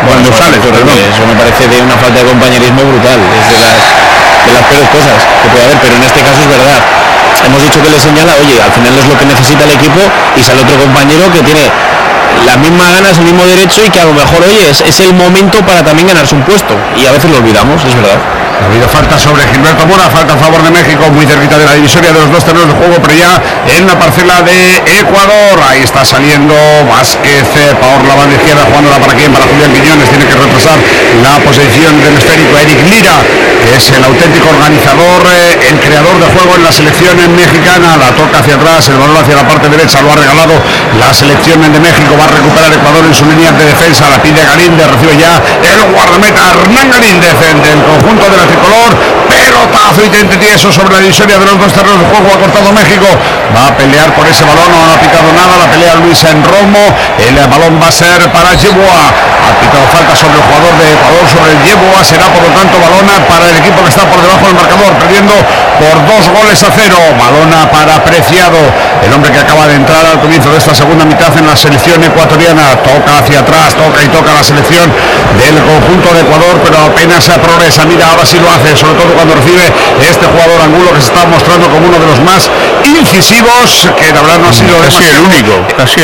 cuando sale, eso me parece de una falta de compañerismo brutal, es de las peores cosas que puede haber, pero en este caso es verdad. Hemos dicho que le señala, oye, al final es lo que necesita el equipo, y sale otro compañero que tiene las mismas ganas, el mismo derecho, y que a lo mejor, oye, es el momento para también ganarse un puesto, y a veces lo olvidamos, es verdad. Ha habido falta sobre Gilberto Mora, falta a favor de México, muy cerquita de la divisoria de los dos terrenos de juego, pero ya en la parcela de Ecuador. Ahí está saliendo Vázquez por la banda izquierda, jugándola para quién, para Julián Quiñones. Tiene que retrasar la posición del esférico Eric Lira, que es el auténtico organizador, el creador de juego en la selección mexicana. La toca hacia atrás, el balón hacia la parte derecha, lo ha regalado la selección de México. Va a recuperar Ecuador en su línea de defensa, la pide Galíndez, recibe ya el guardameta Hernán Galíndez del conjunto de la tricolor. Pelotazo y tente tieso sobre la divisoria de los dos terrenos de juego. Ha cortado México, va a pelear por ese balón, no ha pitado nada, la pelea Luis Enromo. El balón va a ser para Yeboah. Ha pitado falta sobre el jugador de Ecuador, sobre el Yeboah. Será por lo tanto balón para el equipo que está por debajo del marcador, perdiendo por 2-0. Balón para Preciado, el hombre que acaba de entrar al comienzo de esta segunda mitad en la selección ecuatoriana. Toca hacia atrás, toca la selección del conjunto de Ecuador, pero apenas progresa. Mira, ahora sí lo hace, sobre todo cuando recibe este jugador Angulo, que se está mostrando como uno de los más incisivos, que la verdad no ha sido casi el único,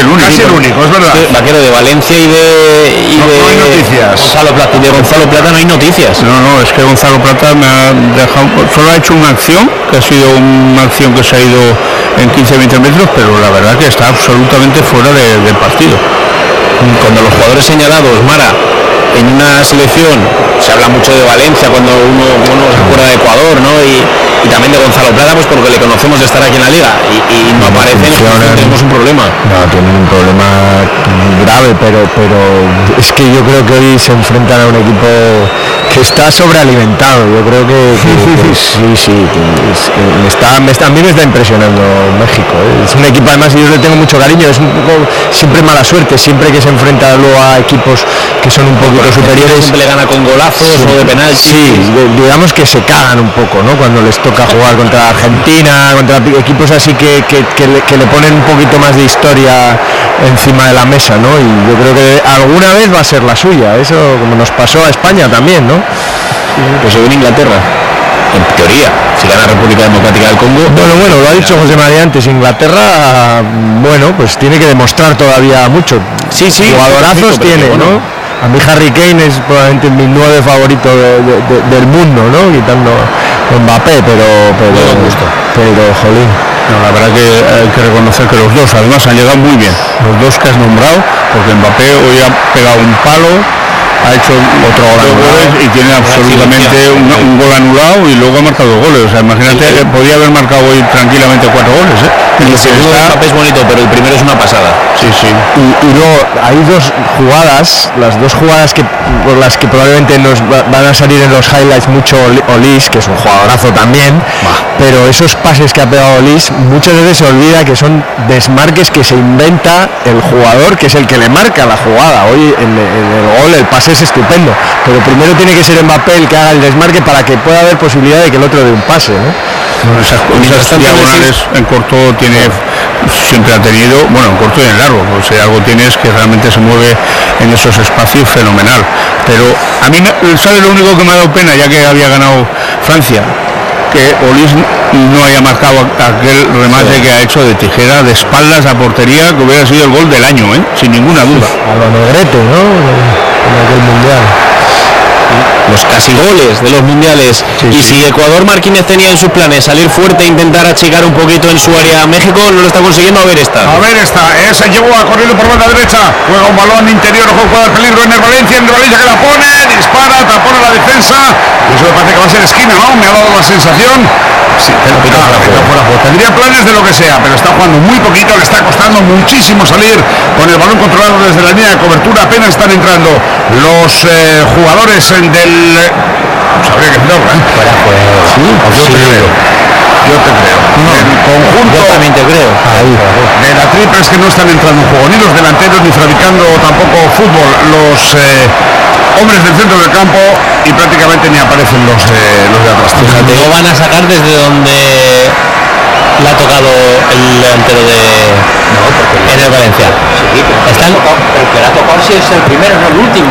es verdad. Vaquero, de Valencia y de hay noticias. Gonzalo Plata no hay noticias. No, es que Gonzalo Plata me ha dejado, solo ha hecho una acción, que ha sido una acción que se ha ido en 15-20 metros, pero la verdad que está absolutamente fuera del partido. Cuando los jugadores señalados, Mara, en una selección, se habla mucho de Valencia cuando uno se acuerda de Ecuador, ¿no? Y también de Gonzalo Plata, pues porque le conocemos de estar aquí en la liga, y no aparece, tenemos un problema. No, tienen un problema grave, pero es que yo creo que hoy se enfrentan a un equipo que está sobrealimentado. Yo creo que a mí me está impresionando México, ¿eh? Es un equipo, además, yo le tengo mucho cariño, es un poco siempre mala suerte, siempre que se enfrenta luego a equipos que son un poquito superiores. Siempre le gana con golazos o de penalti. Sí, digamos que se cagan un poco, ¿no? Cuando les toca jugar contra Argentina, contra equipos así que le ponen un poquito más de historia encima de la mesa, ¿no? Y yo creo que alguna vez va a ser la suya, eso como nos pasó a España también, ¿no? Pues se ve en Inglaterra, en teoría, si gana República Democrática del Congo. Bueno, lo ha dicho José María antes, Inglaterra, bueno, pues tiene que demostrar todavía mucho. Sí, jugadorazos tiene, ¿no? A mí Harry Kane es probablemente mi 9 favorito del mundo, ¿no? Quitando Mbappé, pero jolín. No, la verdad que hay que reconocer que los dos además han llegado muy bien, los dos que has nombrado, porque Mbappé hoy ha pegado un palo, ha hecho otro gol goles y tiene absolutamente un gol anulado y luego ha marcado goles. O sea, imagínate, podía haber marcado hoy tranquilamente 4 goles, ¿eh? El segundo de Mbappé es bonito, pero el primero es una pasada. Sí. Y luego hay dos jugadas, las dos jugadas por las que probablemente nos van a salir en los highlights mucho Olís, que es un jugadorazo también, pero esos pases que ha pegado Olís muchas veces se olvida que son desmarques que se inventa el jugador, que es el que le marca la jugada. Hoy en el gol el pase es estupendo, pero primero tiene que ser Mbappé el que haga el desmarque para que pueda haber posibilidad de que el otro dé un pase, ¿no? Esas diagonales en corto siempre ha tenido, bueno, en corto y en largo, pues si algo tiene es que realmente se mueve en esos espacios fenomenal. Pero a mí, ¿sabes lo único que me ha dado pena, ya que había ganado Francia? Que Olís no haya marcado aquel remate que ha hecho de tijera de espaldas a portería, que hubiera sido el gol del año, sin ninguna duda. A lo Negrete, ¿no? En aquel mundial. Los casi goles de los mundiales. Si Ecuador, Marquínez tenía en sus planes salir fuerte e intentar achicar un poquito en su área a México, no lo está consiguiendo. A ver esta, esa Yeboah corriendo por banda derecha, juega un balón interior, juega el peligro en el Valencia que la pone, dispara, tapona la defensa, y eso me parece que va a ser esquina, ¿no? Me ha dado la sensación. Sí, pero fuera juego. Tendría planes de lo que sea, pero está jugando muy poquito, le está costando muchísimo salir con el balón controlado desde la línea de cobertura. Apenas están entrando los jugadores del... Sabría que no, Fuera juego. Yo te creo. El conjunto. Yo también te creo. De la triple es que no están entrando en juego ni los delanteros ni fabricando tampoco fútbol los hombres del centro del campo, y prácticamente ni aparecen los de atrás. Fíjate, lo van a sacar desde donde le ha tocado el delantero de... No, porque en el Valencia. Sí, pero el que le ha tocado sí es el primero, no el último.